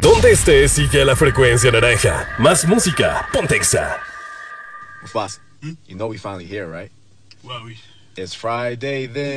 Donde estés, sigue la frecuencia naranja. Más música, ponte Exa. Mufasa, you know we finally here, right? Well, It's Friday then.